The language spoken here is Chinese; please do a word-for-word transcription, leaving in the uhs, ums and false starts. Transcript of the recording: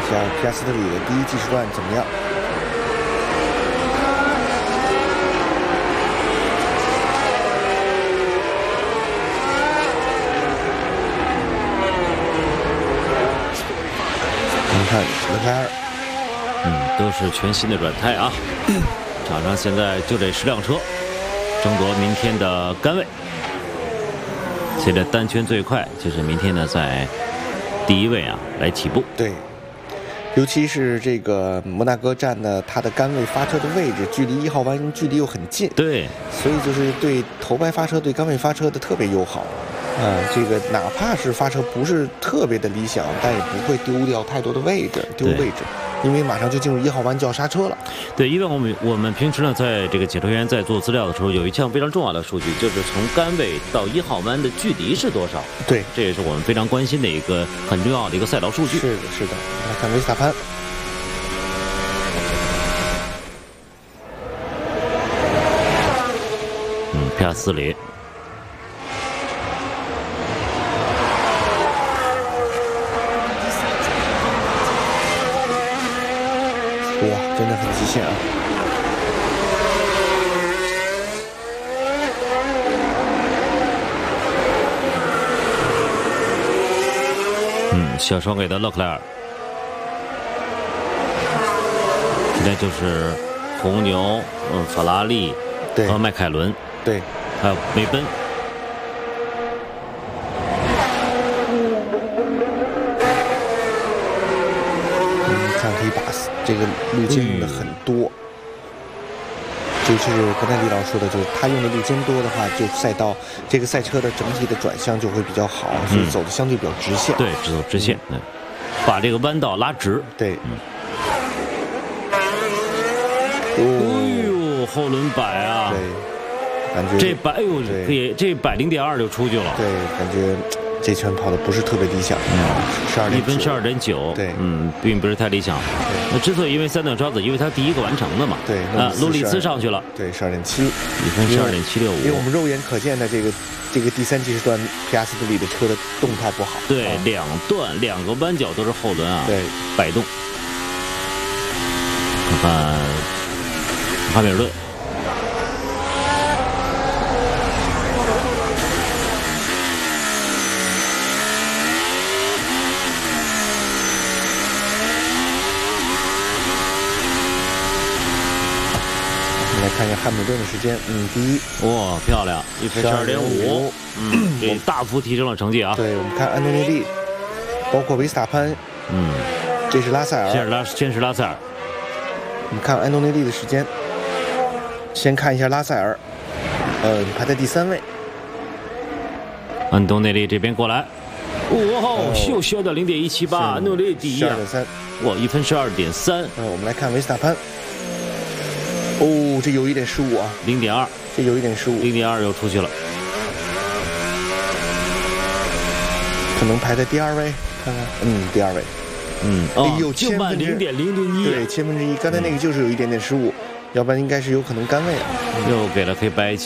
一下皮亚斯特里的第一计时段怎么样？你看勒克莱尔， 嗯，都是全新的软胎啊。场上现在就这十辆车，争夺明天的杆位。现在单圈最快就是明天呢，在第一位啊来起步。 对，尤其是这个摩纳哥站呢，它的杆位发车的位置距离一号弯距离又很近， 对， 所以就是对头排发车、对杆位发车的特别友好。啊、呃，这个哪怕是发车不是特别的理想，但也不会丢掉太多的位置，丢位置，因为马上就进入一号弯就要刹车了。 对，因为我们我们平时呢，在这个解说员在做资料的时候，有一项非常重要的数据，就是从杆位到一号弯的距离是多少。 对， 这也是我们非常关心的一个很重要的一个赛道数据。 是的，是的。来看维斯塔潘。 嗯，皮亚斯里。 哇，真的很极限啊！ 嗯，小双给的勒克莱尔，现在就是红牛、嗯，法拉利和迈凯伦， 对， 还有梅奔。 看可以把这个路肩用的很多，这就是刚才李老师说的，就是他用的路肩多的话，就赛道这个赛车的整体的转向就会比较好，所以走的相对比较直线。 对，只走直线，嗯，把这个弯道拉直。 对， 嗯。哦呦，后轮摆啊！ 对，感觉这摆，哎呦，可以，这摆零点二就出去了。 对，感觉。这圈跑的不是特别理想，嗯，十二一分十二点九， 对， 嗯，并不是太理想。那之所以因为三等超子，因为他第一个完成的嘛， 对， 啊，路易斯上去了， 对，十二点七， 一分十二点七六五。 因为我们肉眼可见的这个这个第三计时段，皮亚斯特里的车的动态不好， 对，啊、两段两个弯角都是后轮啊， 对， 摆动。看看汉密尔顿。 来看一下汉密尔顿的时间，嗯，第一， 哇，漂亮，一分十二点五，嗯，这大幅提升了成绩啊。 对，我们看安东尼利，包括维斯塔潘， 嗯， 这是拉塞尔， 先是拉，先是拉塞尔。 我们看安东尼利的时间，先看一下拉塞尔，呃，排在第三位。 安东内利这边过来，哇，又削掉零点一七八，安东内利第一啊，哇，一分十二点三。 呃，我们来看维斯塔潘。哦，这有一点失误啊， 零点二， 这有一点失误， 零点二又出去了， 可能排在第二位，看看，嗯，第二位， 嗯， 哦，有就慢零点零零一， 对，千分之一，刚才那个就是有一点点失误，嗯、要不然应该是有可能杆位啊， 又给了黑白。